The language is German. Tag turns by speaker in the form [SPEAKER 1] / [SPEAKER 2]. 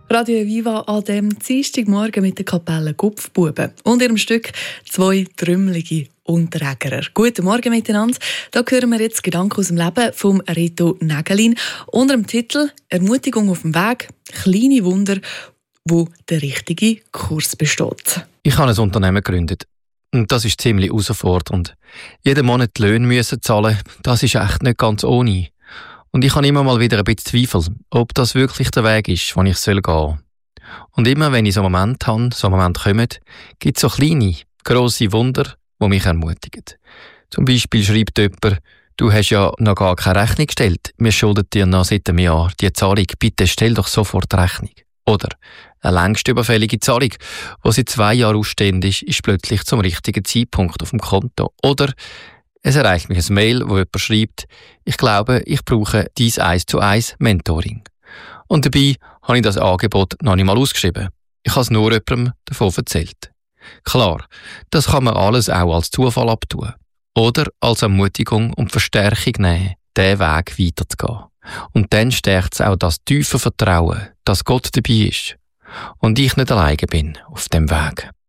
[SPEAKER 1] Radio Viva an dem Dienstagmorgen mit der Kapelle Gupfbuben und ihrem Stück «Zwei trümmelige Unterägerer». Guten Morgen miteinander. Da hören wir jetzt Gedanken aus dem Leben von Reto Nägelin unter dem Titel «Ermutigung auf dem Weg. Kleine Wunder, wo der richtige Kurs besteht».
[SPEAKER 2] Ich habe ein Unternehmen gegründet. Und das ist ziemlich herausfordernd. Jeden Monat die Löhne müssen zahlen, das ist echt nicht ganz ohne. Und ich habe immer mal wieder ein bisschen Zweifel, ob das wirklich der Weg ist, den ich gehen soll. Und immer, wenn ich so einen Moment habe, so einen Moment kommen, gibt es so kleine, grosse Wunder, die mich ermutigen. Zum Beispiel schreibt jemand, du hast ja noch gar keine Rechnung gestellt. Wir schulden dir noch seit einem Jahr die Zahlung. Bitte stell doch sofort Rechnung. Oder eine längst überfällige Zahlung, die seit 2 Jahren ausstehend ist plötzlich zum richtigen Zeitpunkt auf dem Konto. Oder es erreicht mich ein Mail, wo jemand schreibt, ich glaube, ich brauche dein 1:1 Mentoring. Und dabei habe ich das Angebot noch nicht mal ausgeschrieben. Ich habe es nur jemandem davon erzählt. Klar, das kann man alles auch als Zufall abtun. Oder als Ermutigung und Verstärkung nehmen, diesen Weg weiterzugehen. Und dann stärkt es auch das tiefe Vertrauen, dass Gott dabei ist. Und ich nicht alleine bin auf dem Weg.